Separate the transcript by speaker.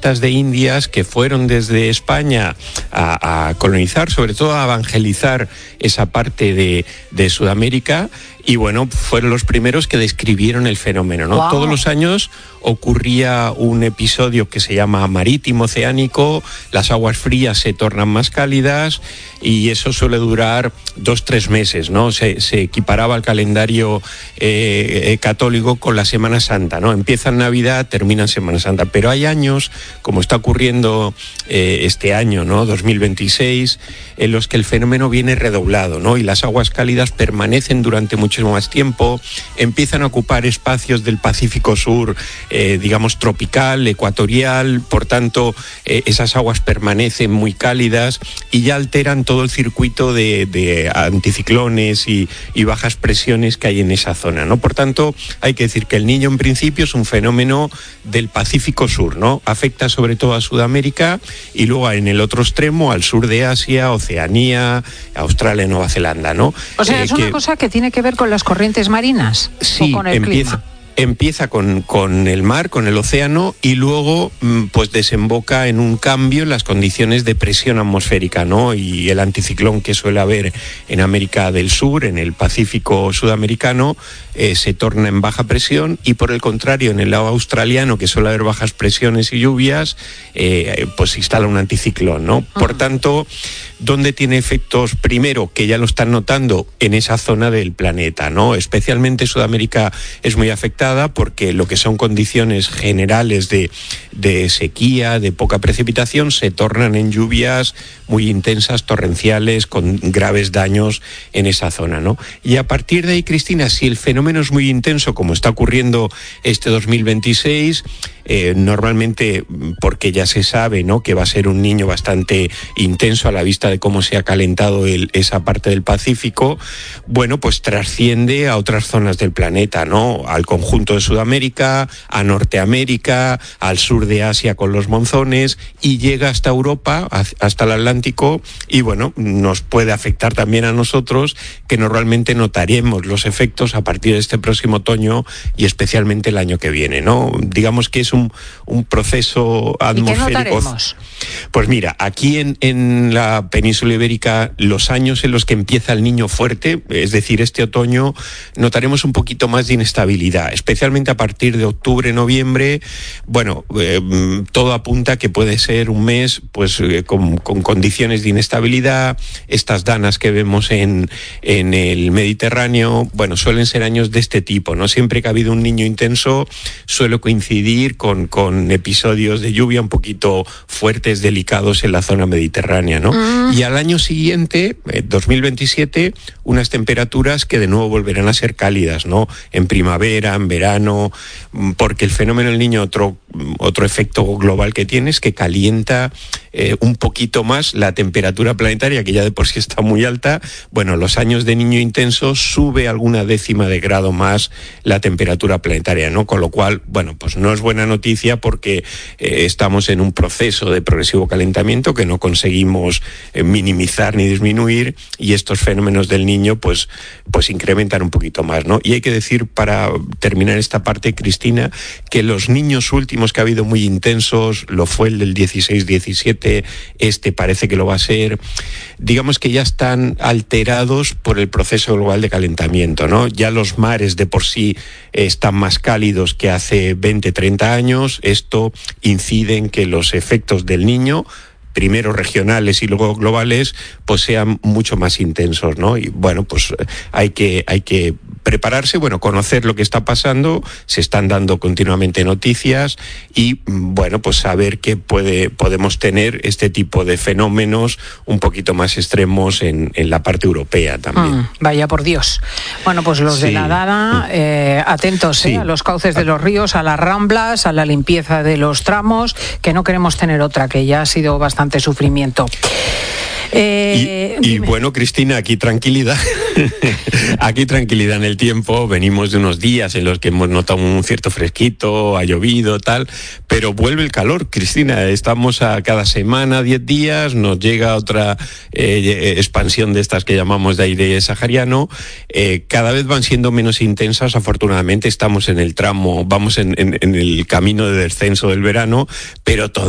Speaker 1: conquistas de Indias que fueron desde España a colonizar, sobre todo a evangelizar esa parte de Sudamérica, y bueno, fueron los primeros que describieron el fenómeno, ¿no?
Speaker 2: Wow.
Speaker 1: Todos los años ocurría un episodio que se llama marítimo oceánico, las aguas frías se tornan más cálidas y eso suele durar 2-3 meses, ¿no? Se equiparaba al calendario católico con la Semana Santa, ¿no? Empieza en Navidad, termina en Semana Santa, pero hay años, como está ocurriendo este año, ¿no? 2026, en los que el fenómeno viene redoblado, ¿no? Y las aguas cálidas permanecen durante muchísimo más tiempo, empiezan a ocupar espacios del Pacífico Sur, digamos tropical, ecuatorial, por tanto esas aguas permanecen muy cálidas y ya alteran todo el circuito de anticiclones y bajas presiones que hay en esa zona, ¿no? Por tanto, hay que decir que el Niño en principio es un fenómeno del Pacífico Sur, ¿no? Afecta sobre todo a Sudamérica y luego en el otro extremo al sur de Asia, Oceanía, Australia, Nueva Zelanda, ¿no?
Speaker 2: O sea, es una cosa que tiene que ver con las corrientes marinas,
Speaker 1: sí,
Speaker 2: o con el clima.
Speaker 1: Empieza con el mar, con el océano, y luego pues desemboca en un cambio en las condiciones de presión atmosférica, ¿no? Y el anticiclón que suele haber en América del Sur, en el Pacífico sudamericano, se torna en baja presión, y por el contrario, en el lado australiano, que suele haber bajas presiones y lluvias, pues se instala un anticiclón, ¿no? Por tanto, ¿dónde tiene efectos? Primero, que ya lo están notando en esa zona del planeta, ¿no? Especialmente Sudamérica es muy afectada porque lo que son condiciones generales de sequía, de poca precipitación, se tornan en lluvias muy intensas, torrenciales, con graves daños en esa zona, ¿no? Y a partir de ahí, Cristina, si el fenómeno es muy intenso, como está ocurriendo este 2026, normalmente porque ya se sabe, ¿no?, que va a ser un Niño bastante intenso a la vista de cómo se ha calentado esa parte del Pacífico, bueno, pues trasciende a otras zonas del planeta, ¿no?, al conjunto de Sudamérica, a Norteamérica, al sur de Asia con los monzones, y llega hasta Europa, hasta el Atlántico, y bueno, nos puede afectar también a nosotros, que normalmente notaremos los efectos a partir de este próximo otoño y especialmente el año que viene, ¿no? Digamos que es un proceso atmosférico.
Speaker 2: ¿Y qué notaremos?
Speaker 1: Pues mira, aquí en la península ibérica, los años en los que empieza el Niño fuerte, es decir, este otoño, notaremos un poquito más de inestabilidad, especialmente a partir de octubre, noviembre. Bueno, todo apunta que puede ser un mes pues con condiciones de inestabilidad. Estas danas que vemos en el Mediterráneo, bueno, suelen ser años de este tipo, ¿no? Siempre que ha habido un Niño intenso, suele coincidir con episodios de lluvia un poquito fuertes, delicados en la zona mediterránea, ¿no? Y al año siguiente, 2027, unas temperaturas que de nuevo volverán a ser cálidas, ¿no? En primavera, en verano, porque el fenómeno del Niño, otro efecto global que tiene es que calienta un poquito más la temperatura planetaria, que ya de por sí está muy alta. Bueno, los años de Niño intenso sube alguna décima de grado más la temperatura planetaria, ¿no? Con lo cual, bueno, pues no es buena noticia porque estamos en un proceso de progresivo calentamiento que no conseguimos minimizar ni disminuir, y estos fenómenos del Niño pues incrementan un poquito más, ¿no? Y hay que decir, para terminar esta parte, Cristina, que los Niños últimos que ha habido muy intensos, lo fue el del 16-17, este parece que lo va a ser, digamos que ya están alterados por el proceso global de calentamiento, ¿no? Ya los mares de por sí están más cálidos que hace 20-30 años. Esto incide en que los efectos del Niño, primero regionales y luego globales, pues sean mucho más intensos, ¿no? Y bueno, pues hay que prepararse, bueno, conocer lo que está pasando, se están dando continuamente noticias y, bueno, pues saber que podemos tener este tipo de fenómenos un poquito más extremos en la parte europea también.
Speaker 2: Vaya por Dios. Bueno, pues los de la Dana, atentos a los cauces de los ríos, a las ramblas, a la limpieza de los tramos, que no queremos tener otra, que ya ha sido bastante sufrimiento.
Speaker 1: Y bueno, Cristina, aquí tranquilidad. Aquí tranquilidad en el tiempo. Venimos de unos días en los que hemos notado un cierto fresquito, ha llovido, tal, pero vuelve el calor, Cristina. Estamos a cada semana, 10 días, nos llega otra expansión de estas que llamamos de aire sahariano. Cada vez van siendo menos intensas, afortunadamente. Estamos en el tramo, vamos en el camino de descenso del verano, pero todo